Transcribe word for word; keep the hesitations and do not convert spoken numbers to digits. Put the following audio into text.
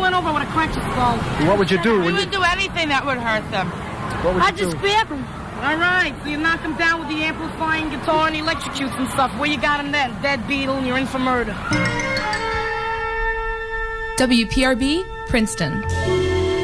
went over, I would have cracked his skull. What would you do? We When would you, do anything that would hurt them. what would I'd you just do? grab him. All right, so you knock him down with the amplifying guitar and electrocutes and stuff. Where you got him then? Dead beetle and you're in for murder. W P R B, Princeton.